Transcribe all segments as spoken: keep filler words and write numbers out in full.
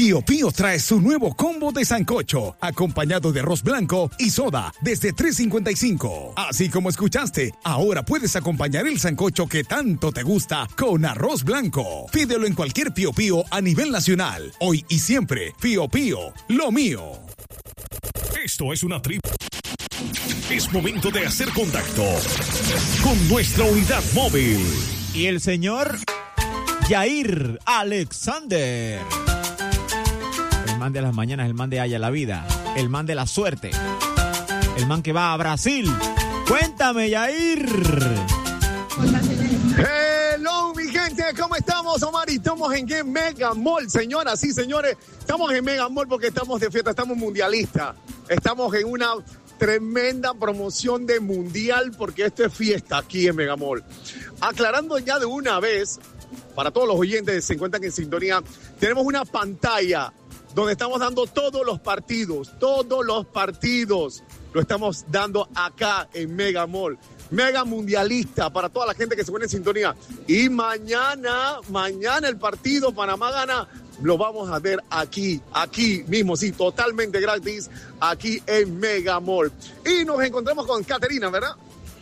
Pío Pío trae su nuevo combo de sancocho, acompañado de arroz blanco y soda, desde tres cincuenta y cinco. Así como escuchaste, ahora puedes acompañar el sancocho que tanto te gusta con arroz blanco. Pídelo en cualquier Pío Pío a nivel nacional. Hoy y siempre, Pío Pío, lo mío. Esto es una tribu. Es momento de hacer contacto con nuestra unidad móvil. Y el señor Yair Alexander. El man de las mañanas, el man de Haya la Vida, el man de la suerte, el man que va a Brasil. Cuéntame, Yair. Hello, mi gente, ¿cómo estamos, Omar? Y estamos en ¿qué? Mega Mall, señoras y señores. Estamos en Mega Mall porque estamos de fiesta, estamos mundialistas. Estamos en una tremenda promoción de mundial porque esto es fiesta aquí en Mega Mall. Aclarando ya de una vez, para todos los oyentes que se encuentran en sintonía, tenemos una pantalla donde estamos dando todos los partidos, todos los partidos lo estamos dando acá en Mega Mall. Mega mundialista para toda la gente que se pone en sintonía. Y mañana, mañana el partido Panamá gana, lo vamos a ver aquí, aquí mismo, sí, totalmente gratis, aquí en Mega Mall. Y nos encontramos con Caterina, ¿verdad?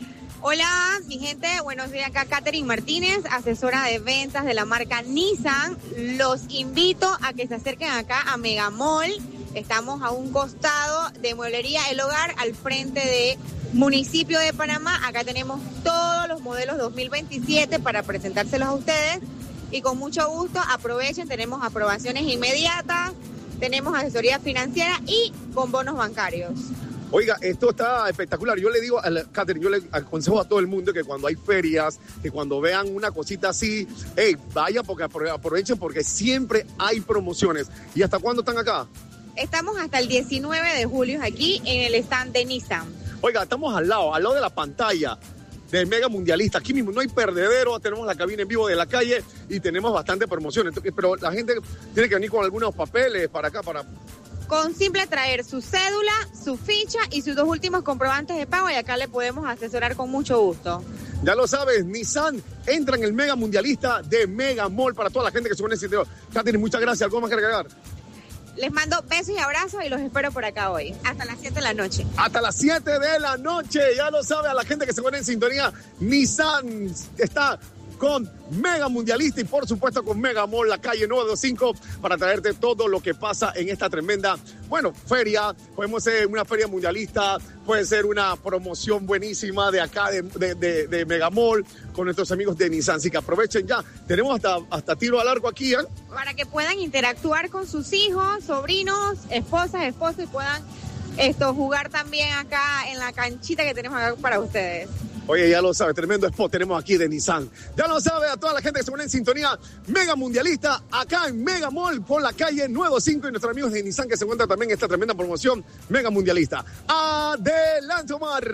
Hola, mi gente, bueno, soy acá Catherine Martínez, asesora de ventas de la marca Nissan. Los invito a que se acerquen acá a Mega Mall. Estamos a un costado de Mueblería El Hogar, al frente de Municipio de Panamá. Acá tenemos todos los modelos dos mil veintisiete para presentárselos a ustedes. Y con mucho gusto aprovechen, tenemos aprobaciones inmediatas, tenemos asesoría financiera y con bonos bancarios. Oiga, esto está espectacular. Yo le digo a la, Catherine, yo le aconsejo a todo el mundo que cuando hay ferias, que cuando vean una cosita así, hey, vaya porque aprovechen porque siempre hay promociones. ¿Y hasta cuándo están acá? Estamos hasta el diecinueve de julio aquí en el stand de Nissan. Oiga, estamos al lado, al lado de la pantalla del Mega Mundialista. Aquí mismo no hay perdedero, tenemos la cabina en vivo de la calle y tenemos bastante promociones. Pero la gente tiene que venir con algunos papeles para acá, para... Con simple traer su cédula, su ficha y sus dos últimos comprobantes de pago y acá le podemos asesorar con mucho gusto. Ya lo sabes, Nissan entra en el Mega Mundialista de Mega Mall para toda la gente que se pone en ese sitio. Catherine, muchas gracias. ¿Algo más que agregar? Les mando besos y abrazos y los espero por acá hoy. Hasta las siete de la noche. Hasta las siete de la noche. Ya lo sabe, a la gente que se pone en sintonía, Nissan está con Mega Mundialista y por supuesto con Mega Mall, la calle nueve dos cinco, para traerte todo lo que pasa en esta tremenda, bueno, feria. Podemos ser una feria mundialista, puede ser una promoción buenísima de acá de, de, de, de Mega Mall con nuestros amigos de Nissan. Así que aprovechen ya, tenemos hasta, hasta tiro al arco aquí, ¿eh? Para que puedan interactuar con sus hijos, sobrinos, esposas, esposos y puedan esto, jugar también acá en la canchita que tenemos acá para ustedes. Oye, ya lo sabe, tremendo spot tenemos aquí de Nissan. Ya lo sabe, a toda la gente que se pone en sintonía, Mega Mundialista, acá en Mega Mall, por la calle nueve cinco, y nuestros amigos de Nissan que se encuentran también en esta tremenda promoción, Mega Mundialista. ¡Adelante, Omar!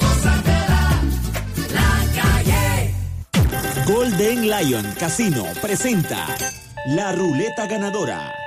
La calle. Golden Lion Casino presenta La Ruleta Ganadora.